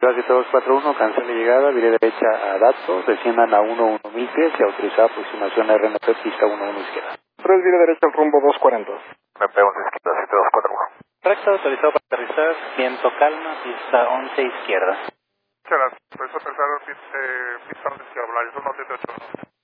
7241, cancele llegada, vire derecha a datos, desciendan a 11.000 pies y autorizada aproximación a RNP, pista 11 izquierda. 3, vire derecha al rumbo 240. MP 11 izquierda, 7241. Recto, autorizado para aterrizar, viento calma, pista 11 izquierda. Muchas gracias, por eso aterrizar pista 11 izquierda, Volaris 178.